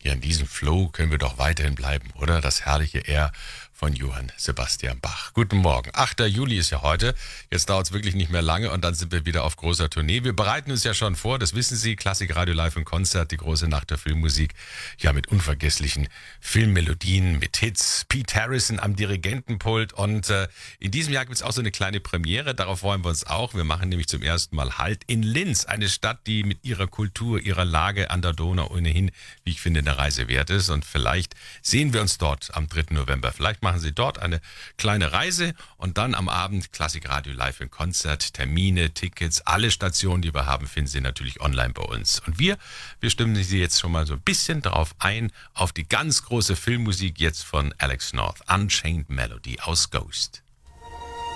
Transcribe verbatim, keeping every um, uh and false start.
Ja, in diesem Flow können wir doch weiterhin bleiben, oder? Das herrliche R von Johann Sebastian Bach. Guten Morgen. achter Juli ist ja heute. Jetzt dauert es wirklich nicht mehr lange und dann sind wir wieder auf großer Tournee. Wir bereiten uns ja schon vor, das wissen Sie. Klassik Radio Live im Konzert, die große Nacht der Filmmusik. Ja, mit unvergesslichen Filmmelodien, mit Hits. Pete Harrison am Dirigentenpult. Und äh, in diesem Jahr gibt es auch so eine kleine Premiere. Darauf freuen wir uns auch. Wir machen nämlich zum ersten Mal Halt in Linz. Eine Stadt, die mit ihrer Kultur, ihrer Lage an der Donau ohnehin, wie ich finde, eine Reise wert ist. Und vielleicht sehen wir uns dort am dritten November. Vielleicht machen Sie dort eine kleine Reise und dann am Abend Klassik Radio Live im Konzert. Termine, Tickets, alle Stationen, die wir haben, finden Sie natürlich online bei uns. Und wir, wir stimmen Sie jetzt schon mal so ein bisschen darauf ein, auf die ganz große Filmmusik jetzt von Alex North. Unchained Melody aus Ghost.